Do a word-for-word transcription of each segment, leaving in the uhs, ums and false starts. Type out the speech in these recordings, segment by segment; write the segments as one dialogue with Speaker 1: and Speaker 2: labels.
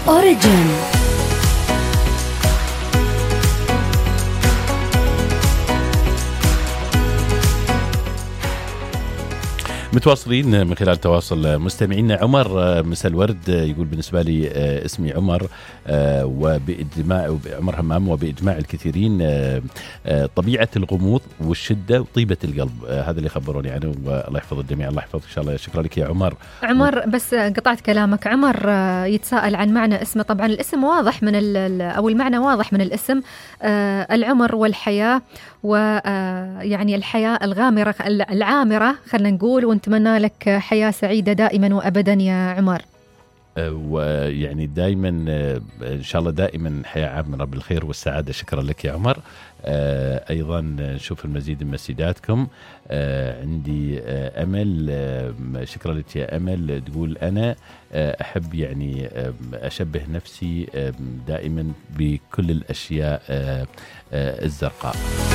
Speaker 1: أوريجين.
Speaker 2: متواصلين من خلال تواصل مستمعينا. عمر مساء الورد يقول بالنسبة لي اسمي عمر وبإجماع عمر همام وبإجماع الكثيرين طبيعة الغموض والشدة وطيبة القلب، هذا اللي خبروني عنه والله يحفظ الجميع. الله يحفظك إن شاء الله. شكرا لك يا عمر.
Speaker 3: عمر بس قطعت كلامك. عمر يتساءل عن معنى اسمه. طبعا الاسم واضح من أو المعنى واضح من الاسم، العمر والحياة، ويعني الحياة الغامرة العامرة خلنا نقول، ونتمنى لك حياة سعيدة دائما وأبدا يا عمر.
Speaker 2: ويعني دائما إن شاء الله دائما حياة عامرة بالخير والسعادة. شكرا لك يا عمر. أيضا نشوف المزيد من مسيداتكم. عندي أمل، شكرا لك يا أمل، تقول أنا أحب يعني أشبه نفسي دائما بكل الأشياء الزرقاء.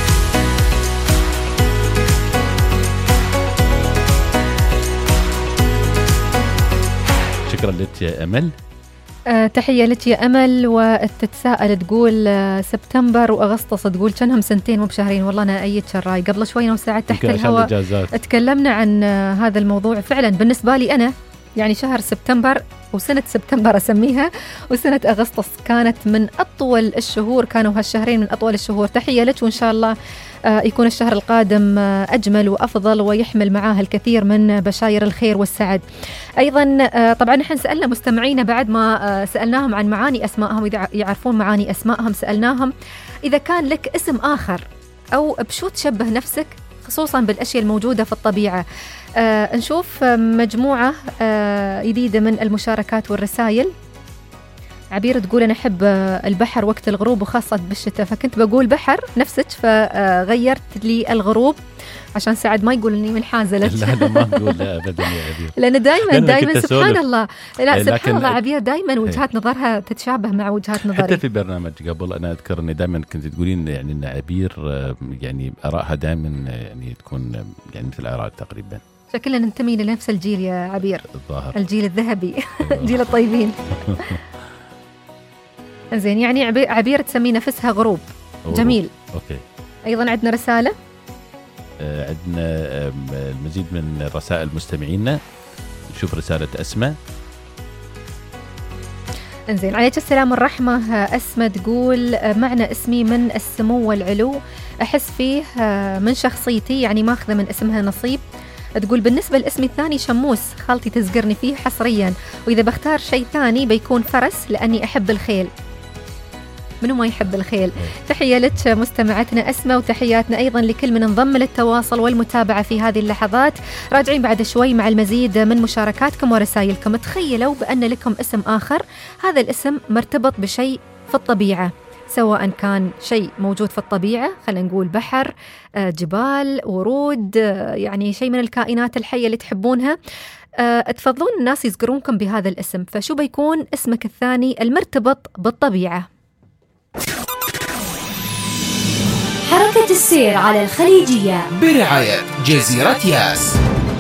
Speaker 2: شكرا لك يا أمل.
Speaker 3: أه تحية لك يا أمل. وتتساءل تقول أه سبتمبر وأغسطس، تقول كانهم سنتين مو بشهرين. والله أنا أيد شراي قبل شوي وساعات تحت الهواء تكلمنا عن أه هذا الموضوع. فعلا بالنسبة لي أنا يعني شهر سبتمبر وسنة سبتمبر أسميها وسنة أغسطس كانت من أطول الشهور، كانوا هالشهرين من أطول الشهور. تحية لك، وإن شاء الله يكون الشهر القادم أجمل وأفضل ويحمل معاه الكثير من بشاير الخير والسعد. أيضا طبعا نحن سألنا مستمعينا بعد ما سألناهم عن معاني أسمائهم، إذا يعرفون معاني أسمائهم سألناهم إذا كان لك اسم آخر أو بشو تشبه نفسك خصوصا بالأشياء الموجودة في الطبيعة. آه نشوف مجموعة آه جديدة من المشاركات والرسائل. عبير تقول أنا أحب البحر وقت الغروب وخاصة بالشتاء، فكنت بقول بحر نفسك فغيرت لي الغروب عشان سعد ما يقول إني منحازة لك.
Speaker 2: لا لا ما أقول لا أبدا يا عبير،
Speaker 3: لأن دائما دائما سبحان الله لا سبحان الله عبير دائما وجهات نظرها تتشابه مع وجهات نظري.
Speaker 2: حتى في برنامج قبل أنا أذكر إني دائما كنت تقولين يعني إن عبير يعني آرائها دائما يعني تكون يعني مثل آراء تقريبا.
Speaker 3: شكلنا ننتمي لنفس الجيل يا عبير،
Speaker 2: الظاهر
Speaker 3: الجيل الذهبي جيل الطيبين. زين يعني عبير تسمي نفسها غروب. جميل.
Speaker 2: أوكي.
Speaker 3: أيضا عندنا رسالة،
Speaker 2: آه عندنا آه المزيد من رسائل مستمعينا. نشوف رسالة أسماء.
Speaker 3: انزين عليك السلام والرحمة. أسماء تقول معنى اسمي من السمو والعلو، أحس فيه من شخصيتي يعني ماخذة من اسمها نصيب. تقول بالنسبة لاسمي الثاني شموس، خالتي تزقرني فيه حصريا، وإذا بختار شيء ثاني بيكون فرس لأني أحب الخيل. منو ما يحب الخيل؟ تحية لك مستمعتنا أسماء، وتحياتنا أيضا لكل من انضم للتواصل والمتابعة في هذه اللحظات. راجعين بعد شوي مع المزيد من مشاركاتكم ورسائلكم. تخيلوا بأن لكم اسم آخر، هذا الاسم مرتبط بشيء في الطبيعة، سواء كان شيء موجود في الطبيعة، خلينا نقول بحر، جبال، ورود، يعني شيء من الكائنات الحية اللي تحبونها. تفضلون الناس يذكرونكم بهذا الاسم، فشو بيكون اسمك الثاني المرتبط بالطبيعة؟
Speaker 1: حركة السير على الخليجية
Speaker 4: برعاية جزيرة ياس.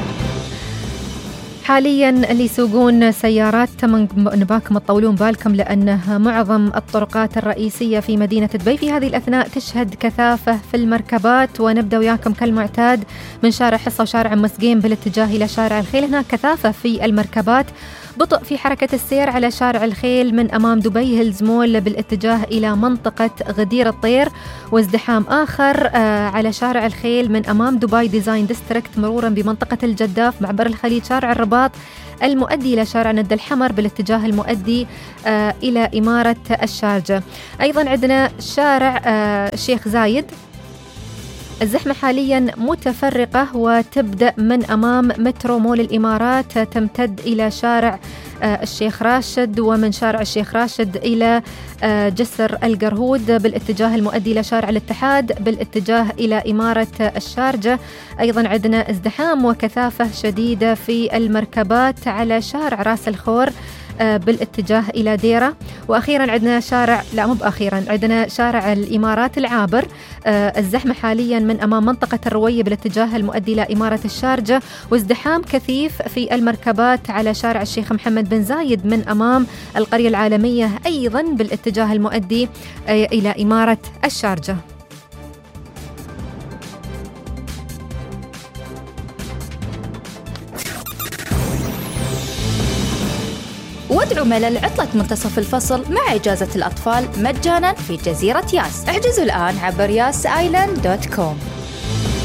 Speaker 3: حاليا اللي يسوقون سيارات نباكم تطولون بالكم، لأنه معظم الطرقات الرئيسية في مدينة دبي في هذه الأثناء تشهد كثافة في المركبات. ونبدأ وياكم كالمعتاد من شارع حصة وشارع مسقين بالاتجاه إلى شارع الخيل. هناك كثافة في المركبات، بطء في حركة السير على شارع الخيل من أمام دبي هيلز مول بالاتجاه إلى منطقة غدير الطير، وازدحام آخر على شارع الخيل من أمام دبي ديزاين ديستريكت مرورا بمنطقة الجداف، معبر الخليج، شارع الرباط المؤدي إلى شارع ند الحمر بالاتجاه المؤدي إلى إمارة الشارجة. أيضا عندنا شارع الشيخ زايد، الزحمة حاليا متفرقة وتبدأ من أمام مترو مول الإمارات، تمتد إلى شارع الشيخ راشد، ومن شارع الشيخ راشد إلى جسر القرهود بالاتجاه المؤدي إلى شارع الاتحاد بالاتجاه إلى إمارة الشارجة. أيضا عندنا ازدحام وكثافة شديدة في المركبات على شارع راس الخور بالاتجاه إلى ديرة. وأخيرا عندنا شارع لا مو بأخيرا عندنا شارع الإمارات العابر، الزحمة حاليا من أمام منطقة الروية بالاتجاه المؤدي إلى إمارة الشارجة، وازدحام كثيف في المركبات على شارع الشيخ محمد بن زايد من أمام القرية العالمية أيضا بالاتجاه المؤدي إلى إمارة الشارجة.
Speaker 5: وادعوا ملل عطلة منتصف الفصل مع إجازة الأطفال مجانا في جزيرة ياس. احجزوا الآن عبر ياس آيلاند دوت كوم.